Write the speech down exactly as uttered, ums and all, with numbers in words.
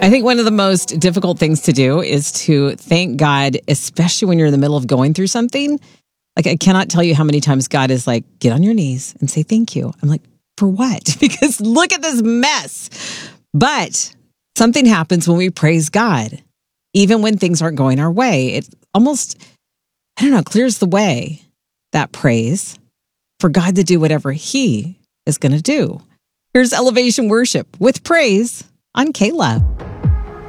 I think one of the most difficult things to do is to thank God, especially when you're in the middle of going through something. Like, I cannot tell you how many times God is like, get on your knees and say thank you. I'm like, for what? Because look at this mess. But something happens when we praise God, even when things aren't going our way. It almost, I don't know, clears the way, that praise, for God to do whatever He is going to do. Here's Elevation Worship with praise on K L A.